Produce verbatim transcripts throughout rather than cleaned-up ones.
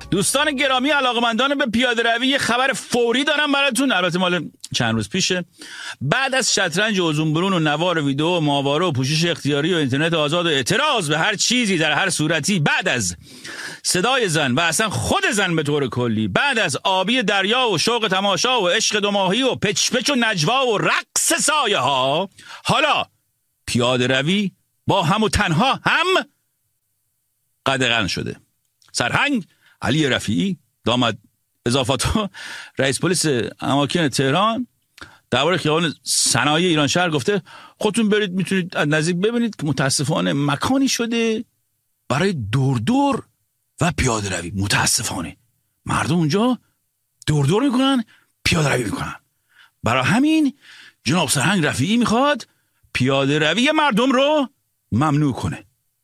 دوستان گرامی، علاقمندان به پیاده روی، یه خبر فوری دارم براتون. البته مال چند روز پیشه. بعد از شطرنج و زنبرون و نوار و ویدیو و ماهواره و پوشش اختیاری و اینترنت آزاد و اعتراض به هر چیزی در هر صورتی، بعد از صدای زن و اصلا خود زن به طور کلی، بعد از آبی دریا و شوق تماشا و عشق دو ماهی و پچ پچ و نجوا و رقص سایه ها، حالا پیاده روی با هم و تنها هم قدغن شده. سرهنگ علی رفیعی داماد اضافاتو رئیس پلیس اماکن تهران درباره خیابان صنایع ایران شهر گفته خودتون برید میتونید از نزدیک ببینید که متاسفانه مکانی شده برای دور دور و پیاده روی. متاسفانه مردم اونجا دور دور میکنن، پیاده روی میکنن. برای همین جناب سرهنگ رفیعی میخواد پیاده روی مردم رو ممنوع کنه.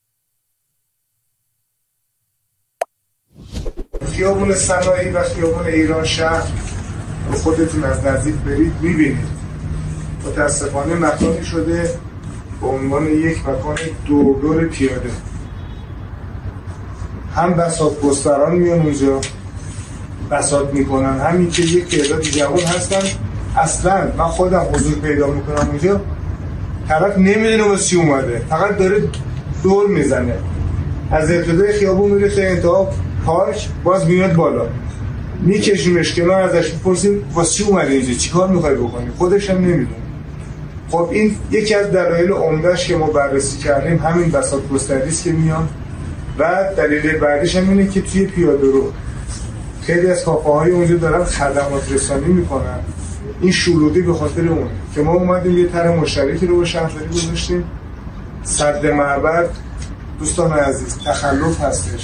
خیابون صنایع و خیابون ایران شهر رو خودتون از نزدیک برید میبینید. متاسفانه مکانی شده به عنوان یک مکان دور دور پیاده. هم بساط گستران میان اونجا بساط میکنن، همین که یک تعداد جوان هستن اصلا من خودم حضور پیدا میکنم اونجا، طرف نمیدونه واسه چی اومده، فقط داره دور میزنه از ابتدای خیابون میره تا انتها پارک، باز میاد بالا میکشیمش کنار، ازش میپرسیم واسه چی اومده اینجا، چیکار میخوای بکنی؟ خودش هم نمیدونه. خب این یکی از دلایل عمده‌اش که ما بررسی کردیم همین بساط گستری است که میان، و دلیل بعدیش هم اینه که توی پیاده رو خیلی از کافه‌های اونجا دارن خدمات رسانی میکنن. این شلوغی به خاطر اون که ما اومدیم یه طرح مشترکی رو با شهرداری گذاشتیم. سد معبد دوستان عزیز تخلف هستش.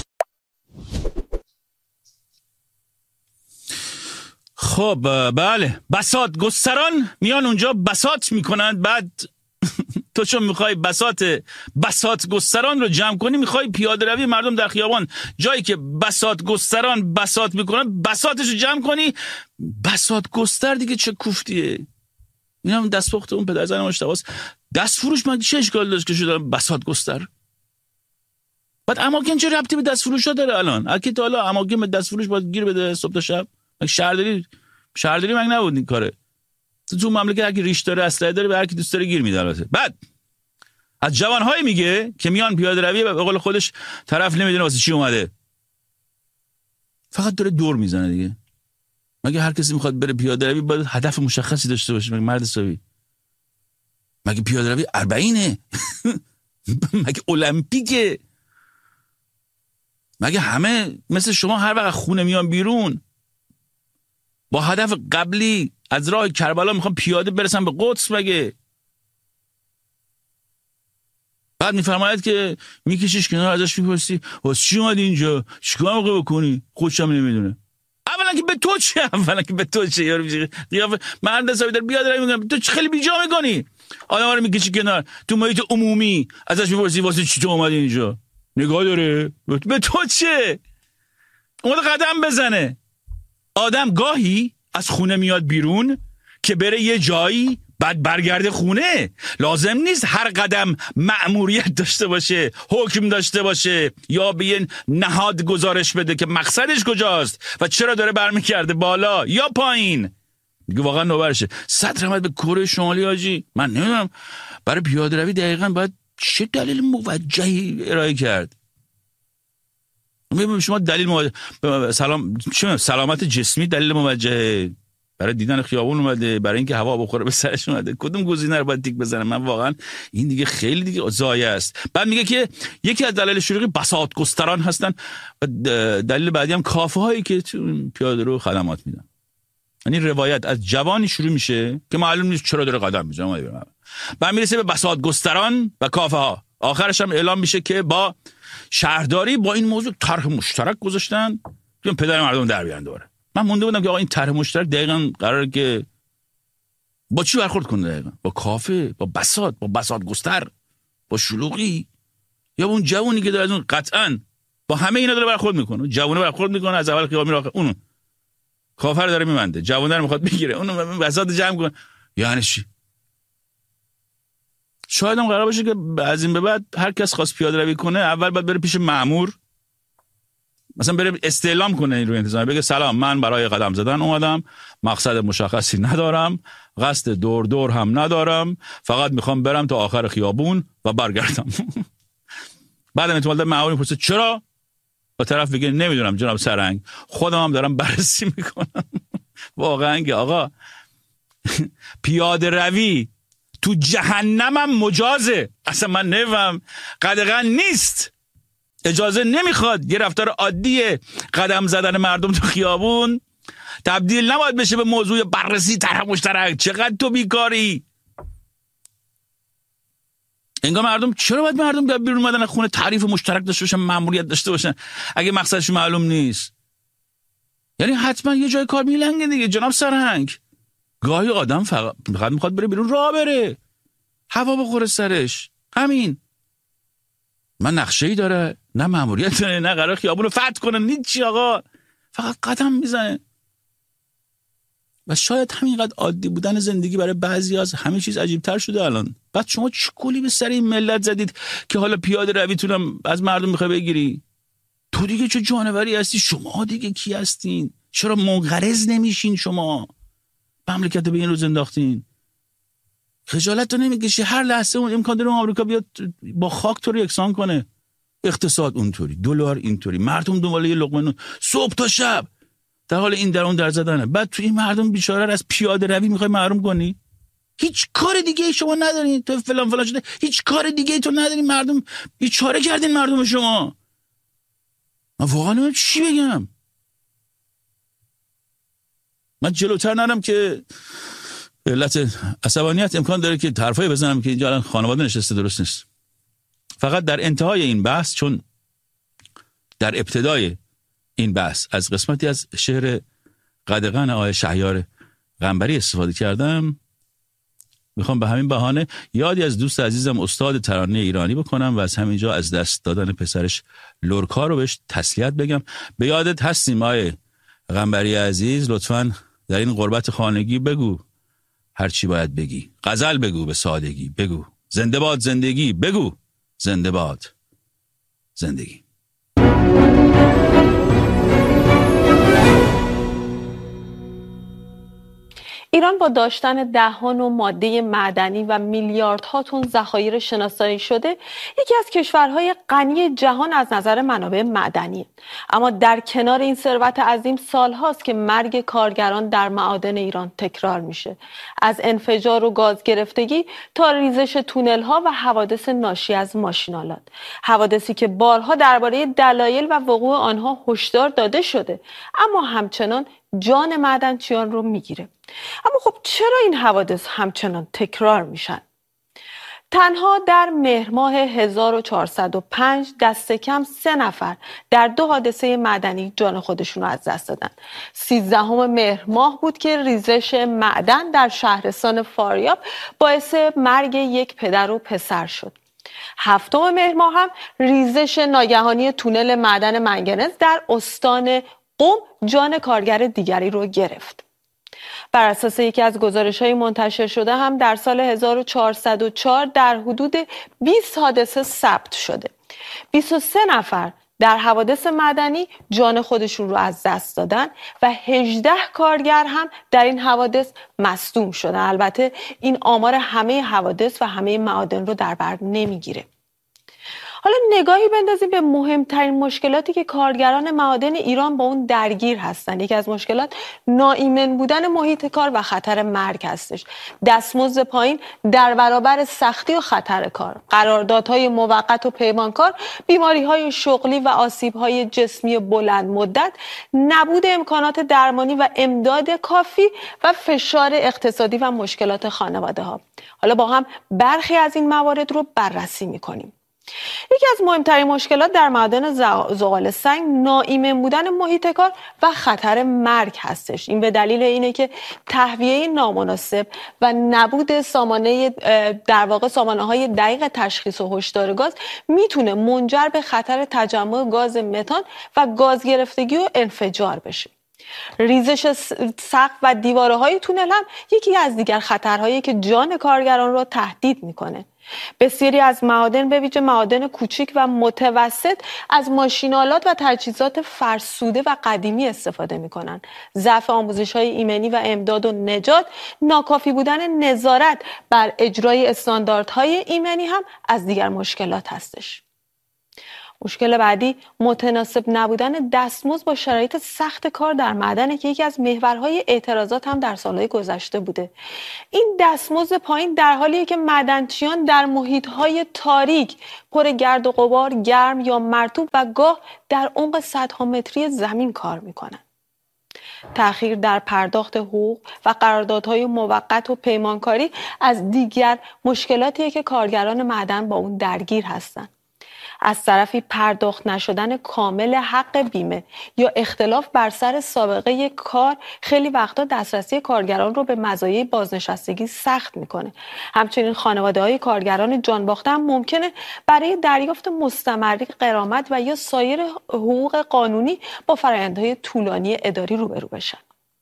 خب بله، بساط گستران میان اونجا بساط میکنن، بعد تو چون میخوای بساط بساط گستران رو جمع کنی، میخوای پیاده روی مردم در خیابان جایی که بساط گستران بساط میکنن بساطش رو جمع کنی. بساط گستر دیگه چه کوفتیه؟ این هم دستپخت اون پدر زن مشتباست. دست فروش مگه چه اشکال داشت که شده بساط گستر؟ بعد اماکن چه ربطی به دست فروش ها داره الان؟ اگه تا حالا اماکن به دست فروش باید گیر بده صبح تا شب؟ مگه شهرداری شهرداری مگه نبود این کاره؟ تو مملکت هر کی ریش داره اسلحه داره به هر کی دوست داره گیر میده. البته بعد از جوان‌های میگه که میان پیاده روی به قول خودش طرف نمیدونه واسه چی اومده، فقط داره دور میزنه دیگه. مگه هر کسی میخواد بره پیاده روی باید هدف مشخصی داشته باشه؟ مگه مرد حسابی؟ مگه پیاده روی اربعینه؟ مگه المپیکه؟ مگه همه مثل شما هر وقت خونه میان بیرون با هدف قبلی از راه کربلا میخوام پیاده برسن به قدس؟ مگه بعد میفرماید که میکشیش کنار، ازش میپرسی واسه چی اومدی اینجا، چیکار میخوای بکنی؟ خودش هم نمیدونه. اولا که به تو چه؟ اولا که به تو چه؟ یارو میشه قیافه مرد حسابی در پیاده روی میگم تو خیلی بیجا میکنی، آدما رو میکشی کنار تو محیط عمومی، ازش میپرسی واسه چی تو اومدی اینجا؟ نگاه داره؟ به تو چه؟ اومده قدم بزنه. آدم گاهی از خونه میاد بیرون که بره یه جایی بعد برگرده خونه. لازم نیست هر قدم مأموریت داشته باشه، حکم داشته باشه یا به یه نهاد گزارش بده که مقصدش کجاست و چرا داره برمیگرده بالا یا پایین. دیگه واقعا نوبرشه. صد رحمت به کره شمالی حاجی. من نمیدونم برای پیاده روی دقیقاً باید چه دلیل موجهی ارائه کرد. میبینیم شما دلیل موجه سلام چه سلامت جسمی دلیل موجه، برای دیدن خیابون اومده، برای اینکه هوا بخوره به سرش اومده، کدوم گزینه رو باید تیک بزنه؟ من واقعا این دیگه خیلی دیگه ضایع است. بعد میگه که یکی از دلایل شلوغی بساط گستران هستن و دلیل بعدی هم کافه هایی که پیاده رو خدمات میدن. یعنی روایت از جوانی شروع میشه که معلوم نیست چرا داره قدم میزنه، بعد میرسه به بساط گستران و کافه ها، آخرش هم اعلام میشه که با شهرداری با این موضوع طرح مشترک گذاشتن که پدر مردم در بیان دوره. من مونده بودم که آقا این طرح مشترک دقیقاً قراره که با چی برخورد کنه؟ دقیقاً با کافه، با بساط، با بساط گستر، با شلوغی، یا با اون جوونی که داره از اون قطعاً با همه اینا داره برخورد میکنه. جوونه برخورد میکنه از اول خیابون میره اون کافه رو داره میبنده، جوونه رو میخواد بگیره، اون بساط جمع کنه. یعنی چی؟ شاید هم قرار باشه که از این به بعد هر کس خواست پیاده روی کنه اول باید بره پیش مأمور، مثلا بره استعلام کنه این روی انتظامی، بگه سلام من برای قدم زدن اومدم، مقصد مشخصی ندارم، قصد دور دور هم ندارم، فقط میخوام برم تا آخر خیابون و برگردم. بعدم احتمال داره معاون پرسه چرا؟ و طرف بگه نمیدونم جناب سرهنگ، خودم هم دارم بررسی میکنم. واقعا که آقا پیاده روی تو جهنمم مجازه، اصلا من نفهم، قدغن نیست، اجازه نمیخواد. یه رفتار عادیه قدم زدن مردم تو خیابون تبدیل نباید بشه به موضوع بررسی طرح مشترک. چقدر تو بیکاری؟ انگار مردم چرا باید مردم بیاد بیرون اومدن خونه تعریف مشترک داشته باشن، ماموریت داشته باشن اگه مقصدشون معلوم نیست؟ یعنی حتما یه جای کار میلنگه دیگه جناب سرهنگ. گاهی آدم فقط میخواد بره بیرون، راه بره، هوا بخوره سرش، همین. من نقشه‌ای داره، نه ماموریت داره، نه قرار خیابونو فتح کنه، نیچی آقا، فقط قدم میزنه. و شاید همینقدر عادی بودن زندگی برای بعضی از همه چیز عجیب‌تر شده الان. بعد شما چه گلی به سر این ملت زدید که حالا پیاده رویتونم از مردم میخوای بگیری؟ تو دیگه چه جانوری هستی؟ شما دیگه کی هستین؟ چرا منقرض نمیشین؟ شما مملکت به این روز انداختین، خجالت تو نمیکشی؟ هر لحظه اون امکان داره آمریکا بیاد با خاک تو رو یکسان کنه. اقتصاد اونطوری، دلار اینطوری، مردم دنبال یه لقمه نون صبح تا شب در حال این در اون در زدنه. بعد تو این مردم بیچاره رو از پیاده روی میخوای محروم کنی؟ هیچ کار دیگه ای شما ندارین، تو فلان فلان شده، هیچ کار دیگه ای تو ندارین، مردم بیچاره کردین مردم شما. من واقعا نمیدونم چی بگم. من جلوتر نرم که به علت عصبانیت امکان داره که حرفایی بزنم که اینجا الان خانواده نشسته، درست نیست. فقط در انتهای این بحث، چون در ابتدای این بحث از قسمتی از شعر قدغن آقای شهیار قنبری استفاده کردم، میخوام به همین بهانه یادی از دوست عزیزم استاد ترانه ایرانی بکنم و از همینجا از دست دادن پسرش لورکا رو بهش تسلیت بگم. به یادت هستیم آقای قنبری عزیز، لطفاً در این غربت خانگی بگو هر چی باید بگی، غزل بگو به سادگی، بگو زنده باد زندگی، بگو زنده باد زندگی. ایران با داشتن دهان و ماده معدنی و میلیاردها تن ذخایر شناسایی شده یکی از کشورهای غنی جهان از نظر منابع معدنی، اما در کنار این ثروت عظیم سالهاست که مرگ کارگران در معادن ایران تکرار میشه، از انفجار و گاز گرفتگی تا ریزش تونل ها و حوادث ناشی از ماشین‌آلات، حوادثی که بارها درباره دلایل و وقوع آنها هشدار داده شده اما همچنان جان معدنچیان رو میگیره. اما خب چرا این حوادث همچنان تکرار میشن؟ تنها در مهر ماه هزار و چهارصد و پنج دست کم سه نفر در دو حادثه معدنی جان خودشون رو از دست دادن. سیزدهم مهر ماه بود که ریزش معدن در شهرستان فاریاب باعث مرگ یک پدر و پسر شد. هفتم مهر ماه هم ریزش ناگهانی تونل معدن منگنز در استان قم جان کارگر دیگری رو گرفت. بر اساس یکی از گزارش‌های منتشر شده هم در سال هزار و چهارصد و چهار در حدود بیست حادثه ثبت شده. بیست و سه نفر در حوادث معدنی جان خودشون رو از دست دادن و هجده کارگر هم در این حوادث مصدوم شدن. البته این آمار همه حوادث و همه معادن رو در بر نمیگیره. حالا نگاهی بندازیم به مهمترین مشکلاتی که کارگران معادن ایران با اون درگیر هستن. یکی از مشکلات ناایمن بودن محیط کار و خطر مرگ هستش. دستمزد پایین در برابر سختی و خطر کار، قراردادهای موقت و پیمانکار، بیماری‌های شغلی و آسیب‌های جسمی بلند مدت، نبود امکانات درمانی و امداد کافی و فشار اقتصادی و مشکلات خانواده‌ها. حالا با هم برخی از این موارد رو بررسی می‌کنیم. یکی از مهمترین مشکلات در معادن زغال سنگ ناایمن بودن محیط کار و خطر مرگ هستش. این به دلیل اینه که تهویه نامناسب و نبود سامانه در واقع سامانه‌های دقیق تشخیص و هشدار گاز میتونه منجر به خطر تجمع گاز متان و گاز گرفتگی و انفجار بشه. ریزش سقف و دیواره‌های تونل هم یکی از دیگر خطرهایی که جان کارگران را تهدید میکنه. بسیاری از معادن به ویژه معادن کوچیک و متوسط از ماشین‌آلات و تجهیزات فرسوده و قدیمی استفاده می‌کنند. ضعف آموزش‌های ایمنی و امداد و نجات، ناکافی بودن نظارت بر اجرای استانداردهای ایمنی هم از دیگر مشکلات هستش. مشکل بعدی متناسب نبودن دستمزد با شرایط سخت کار در معدن که یکی از محورهای اعتراضات هم در سالهای گذشته بوده. این دستمزد پایین در حالیه که معدنچیان در محیطهای تاریک پر گرد و غبار، گرم یا مرطوب و گاه در عمق صدها متری زمین کار میکنن. تأخیر در پرداخت حقوق و قراردادهای موقت و پیمانکاری از دیگر مشکلاتیه که کارگران معدن با اون درگیر هستند. از طرفی پرداخت نشدن کامل حق بیمه یا اختلاف بر سر سابقه کار خیلی وقتا دسترسی کارگران رو به مزایای بازنشستگی سخت میکنه. همچنین خانواده‌های کارگران جانباخته هم ممکنه برای دریافت مستمری غرامت و یا سایر حقوق قانونی با فرآیندهای طولانی اداری روبرو بشن.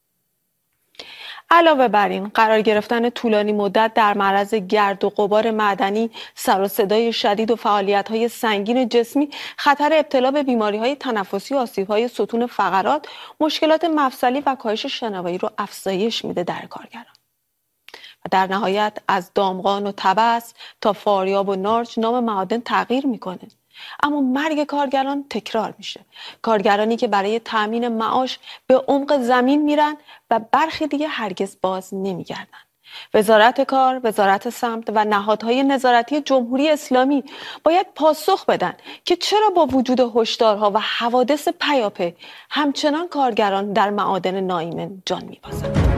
علاوه بر این، قرار گرفتن طولانی مدت در معرض گرد و غبار معدنی، سر و صدای شدید و فعالیت‌های سنگین جسمی، خطر ابتلا به بیماری‌های تنفسی و آسیب‌های ستون فقرات، مشکلات مفصلی و کاهش شنوایی رو افزایش میده در کارگران. و در نهایت از دامغان و طبس تا فاریاب و نارچ نام معادن تغییر میکنه. اما مرگ کارگران تکرار میشه. کارگرانی که برای تأمین معاش به عمق زمین میرن و برخی دیگه هرگز باز نمیگردن. وزارت کار، وزارت سمت و نهادهای نظارتی جمهوری اسلامی باید پاسخ بدن که چرا با وجود هشدارها و حوادث پیاپی همچنان کارگران در معادن نایمن جان میبازند.